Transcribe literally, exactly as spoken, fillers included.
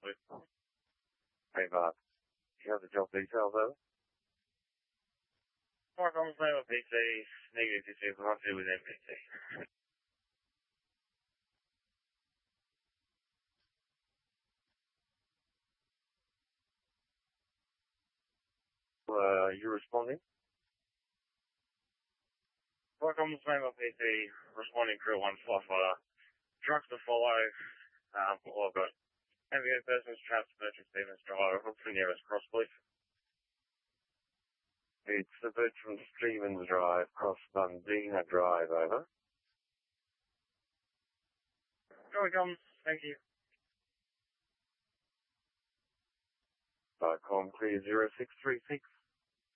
please. Hey, Bob. Do you have the job details over? Mark, I'm playing with P C, negative P C, one two with M P T. Uh, you responding? Mark, I'm playing with P C, responding crew one five five. Trucks to follow, um, well, I've got Ambient Business, Transport, Stevens Drive, what's the nearest cross, please? It's the bit from Stevens Drive, cross Bundina Drive, over. Here we come, thank you. Vicom clear zero six three six.